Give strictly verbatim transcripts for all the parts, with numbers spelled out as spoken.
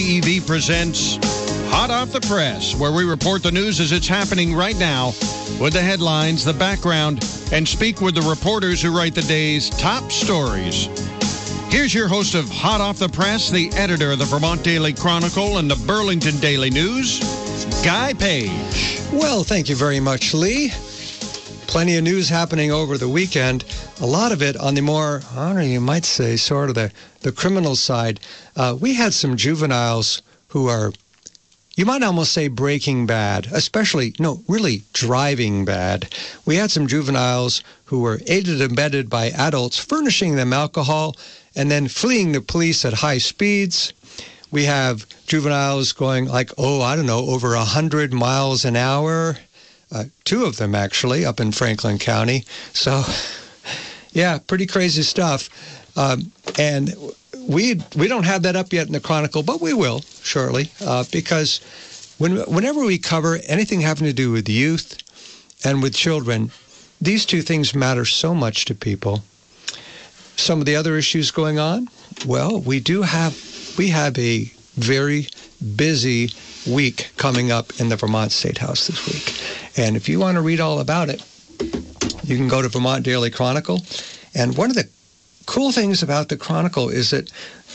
E V presents Hot Off the Press, where we report the news as it's happening right now with the headlines, the background, and speak with the reporters who write the day's top stories. Here's your host of Hot Off the Press, the editor of the Vermont Daily Chronicle and the Burlington Daily News, Guy Page. Well, thank you very much, Lee. Plenty of news happening over the weekend. A lot of it on the more, I don't know, you might say, sort of the, the criminal side. Uh, we had some juveniles who are, you might almost say, breaking bad, especially, no, really driving bad. We had some juveniles who were aided and abetted by adults furnishing them alcohol and then fleeing the police at high speeds. We have juveniles going like, oh, I don't know, over one hundred miles an hour. Uh, two of them, actually, up in Franklin County. So, yeah, pretty crazy stuff. Um, and we we don't have that up yet in the Chronicle, but we will shortly, uh, because when whenever we cover anything having to do with youth and with children, these two things matter so much to people. Some of the other issues going on, well, we do have, we have a very busy week coming up in the Vermont State House this week. And if you want to read all about it, you can go to Vermont Daily Chronicle. And one of the cool things about the Chronicle is that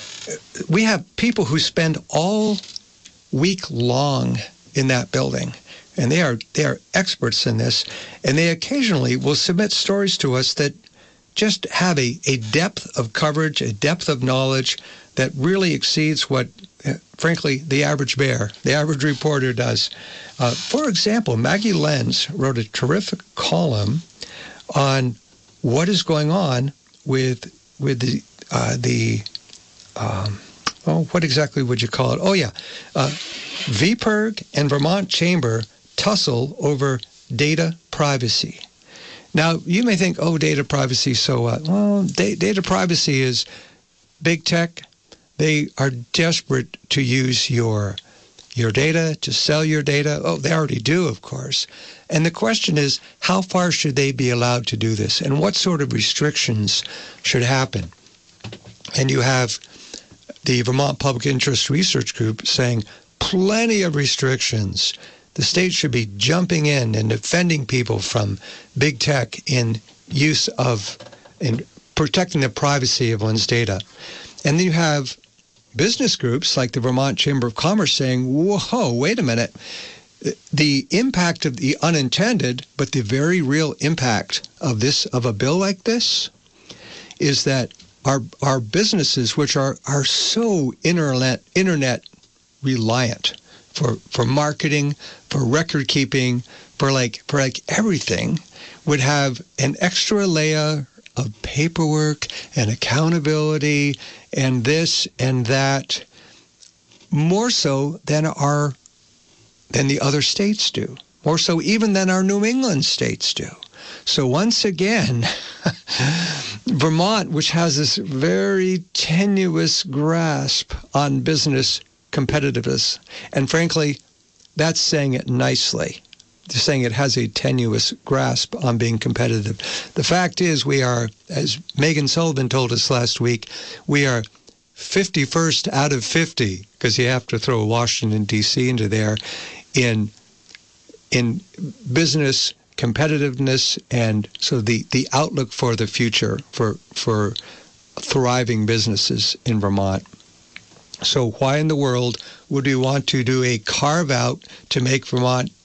we have people who spend all week long in that building. And they are they are experts in this. And they occasionally will submit stories to us that just have a, a depth of coverage, a depth of knowledge that really exceeds what, uh, frankly, the average bear, the average reporter does. Uh, for example, Maggie Lenz wrote a terrific column on what is going on with with the uh, the um, oh, what exactly would you call it? Oh yeah, uh, V P I R G and Vermont Chamber tussle over data privacy. Now, you may think, oh, data privacy, so what? Well, da- data privacy is big tech. They are desperate to use your your data, to sell your data. Oh, they already do, of course. And the question is, how far should they be allowed to do this? And what sort of restrictions should happen? And you have the Vermont Public Interest Research Group saying plenty of restrictions. The state should be jumping in and defending people from big tech in use of, in protecting the privacy of one's data. And then you have business groups like the Vermont Chamber of Commerce saying, whoa, wait a minute. The impact of the unintended, but the very real impact of this, of a bill like this, is that our our businesses, which are, are so internet internet reliant for for marketing, for record keeping, for like for like everything, would have an extra layer of paperwork and accountability and this and that, more so than our than the other states do, more so even than our New England states do. So once again, Vermont, which has this very tenuous grasp on business competitiveness, and frankly, that's saying it nicely. They're saying it has a tenuous grasp on being competitive. The fact is we are, as Megan Sullivan told us last week, we are fifty-first out of fifty, because you have to throw Washington, D C into there, in in business competitiveness and so the, the outlook for the future for for thriving businesses in Vermont. So why in the world would we want to do a carve-out to make Vermont